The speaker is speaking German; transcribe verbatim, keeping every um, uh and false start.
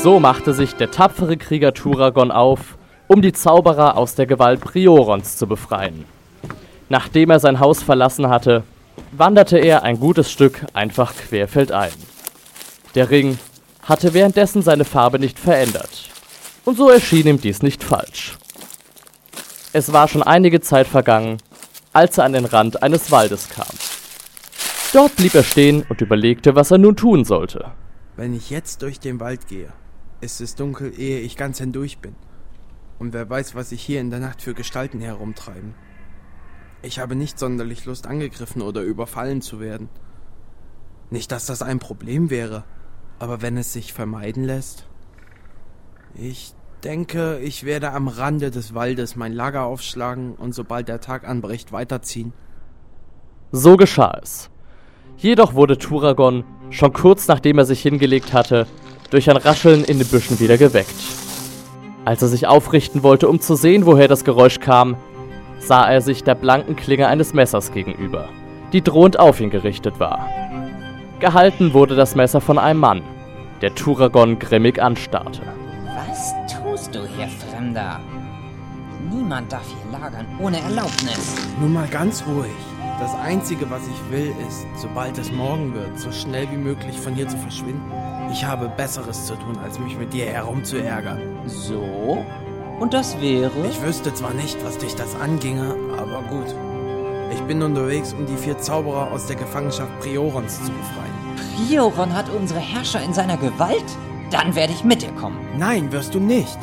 So machte sich der tapfere Krieger Turagon auf, um die Zauberer aus der Gewalt Priorons zu befreien. Nachdem er sein Haus verlassen hatte, wanderte er ein gutes Stück einfach querfeldein. Der Ring hatte währenddessen seine Farbe nicht verändert, und so erschien ihm dies nicht falsch. Es war schon einige Zeit vergangen, als er an den Rand eines Waldes kam. Dort blieb er stehen und überlegte, was er nun tun sollte. Wenn ich jetzt durch den Wald gehe, ist es dunkel, ehe ich ganz hindurch bin. Und wer weiß, was sich hier in der Nacht für Gestalten herumtreiben. Ich habe nicht sonderlich Lust, angegriffen oder überfallen zu werden. Nicht, dass das ein Problem wäre, aber wenn es sich vermeiden lässt. Ich denke, ich werde am Rande des Waldes mein Lager aufschlagen und sobald der Tag anbricht, weiterziehen. So geschah es. Jedoch wurde Turagon, schon kurz nachdem er sich hingelegt hatte, durch ein Rascheln in den Büschen wieder geweckt. Als er sich aufrichten wollte, um zu sehen, woher das Geräusch kam, sah er sich der blanken Klinge eines Messers gegenüber, die drohend auf ihn gerichtet war. Gehalten wurde das Messer von einem Mann, der Turagon grimmig anstarrte. Was tust du hier, Fremder? Niemand darf hier lagern ohne Erlaubnis. Nun mal ganz ruhig. Das Einzige, was ich will, ist, sobald es morgen wird, so schnell wie möglich von hier zu verschwinden. Ich habe Besseres zu tun, als mich mit dir herumzuärgern. So? Und das wäre? Ich wüsste zwar nicht, was dich das anginge, aber gut. Ich bin unterwegs, um die vier Zauberer aus der Gefangenschaft Priorons zu befreien. Prioron hat unsere Herrscher in seiner Gewalt? Dann werde ich mit dir kommen. Nein, wirst du nicht.